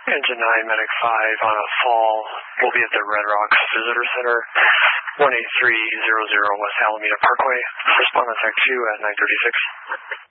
Engine 9, Medic 5 on a fall. We'll be at the Red Rocks Visitor Center, 18300 West Alameda Parkway. Respond on Tech 2 at 9:36.